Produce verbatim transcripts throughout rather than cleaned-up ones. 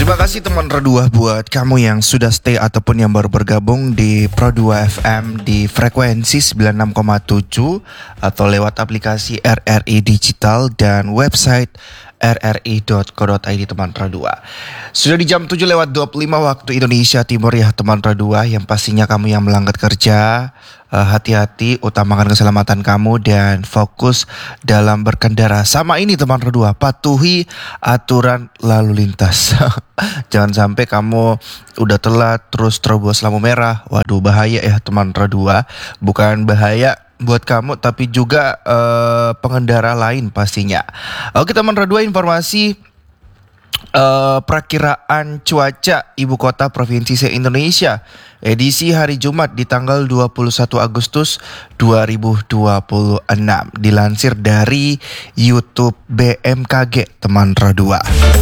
Terima kasih teman Redua buat kamu yang sudah stay ataupun yang baru bergabung di Pro dua F M di frekuensi sembilan puluh enam koma tujuh atau lewat aplikasi R R I Digital dan website r r i dot co dot i d teman Redua. Sudah di jam tujuh lewat dua puluh lima waktu Indonesia Timur ya teman Redua, yang pastinya kamu yang melanggar kerja, uh, hati-hati, utamakan keselamatan kamu dan fokus dalam berkendara. Sama ini teman Redua, patuhi aturan lalu lintas. Jangan sampai kamu udah telat terus terobos lampu merah. Waduh, bahaya ya teman Redua. Bukan bahaya buat kamu tapi juga uh, pengendara lain pastinya. Oke teman Redua, informasi uh, perakiraan cuaca ibu kota provinsi se-Indonesia edisi hari Jumat di tanggal dua puluh satu Agustus dua ribu dua puluh enam dilansir dari YouTube B M K G teman Redua.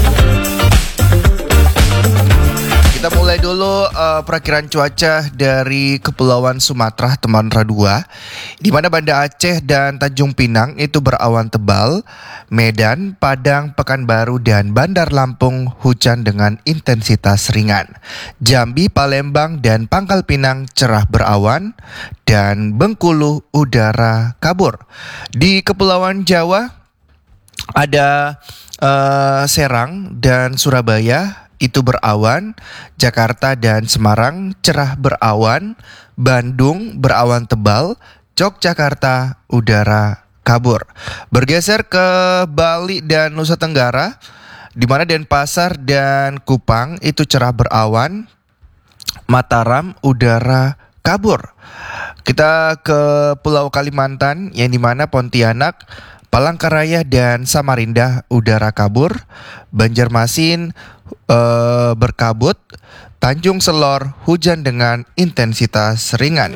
Kita mulai dulu uh, perakiraan cuaca dari Kepulauan Sumatera teman Redua, di mana Banda Aceh dan Tanjung Pinang itu berawan tebal, Medan, Padang, Pekanbaru dan Bandar Lampung hujan dengan intensitas ringan. Jambi, Palembang dan Pangkal Pinang cerah berawan dan Bengkulu udara kabur. Di Kepulauan Jawa ada uh, Serang dan Surabaya itu berawan, Jakarta dan Semarang cerah berawan, Bandung berawan tebal, Yogyakarta udara kabur. Bergeser ke Bali dan Nusa Tenggara, di mana Denpasar dan Kupang itu cerah berawan, Mataram udara kabur. Kita ke Pulau Kalimantan, yang di mana Pontianak, Palangkaraya dan Samarinda udara kabur, Banjarmasin uh, berkabut, Tanjung Selor hujan dengan intensitas ringan.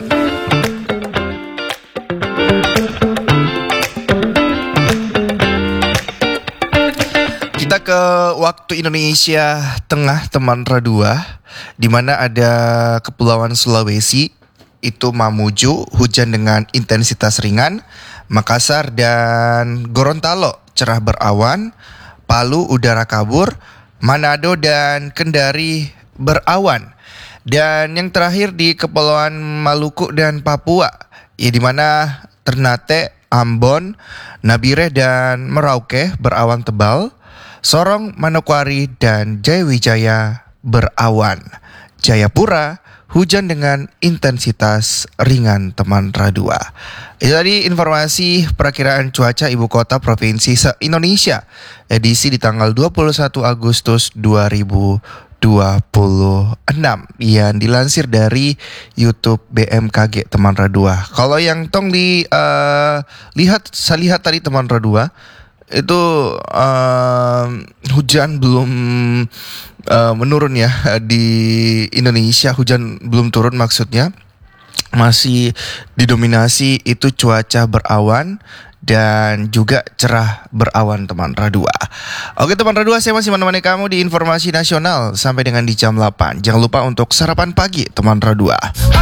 Kita ke waktu Indonesia Tengah teman Redua, di mana ada Kepulauan Sulawesi itu Mamuju hujan dengan intensitas ringan, Makassar dan Gorontalo cerah berawan, Palu udara kabur, Manado dan Kendari berawan. Dan yang terakhir di Kepulauan Maluku dan Papua, ya di mana Ternate, Ambon, Nabire dan Merauke berawan tebal, Sorong, Manokwari dan Jayawijaya berawan. Jayapura hujan dengan intensitas ringan teman Redua. Itu tadi informasi perakiraan cuaca ibu kota provinsi se-Indonesia edisi di tanggal dua puluh satu Agustus dua ribu dua puluh enam yang dilansir dari YouTube B M K G teman Redua. Kalau yang tong di uh, lihat saya lihat tadi teman Redua, itu uh, hujan belum uh, menurun ya di Indonesia, hujan belum turun maksudnya, masih didominasi itu cuaca berawan dan juga cerah berawan teman Redua. Oke teman Redua, saya masih menemani kamu di informasi nasional sampai dengan di jam delapan. Jangan lupa untuk sarapan pagi teman Redua.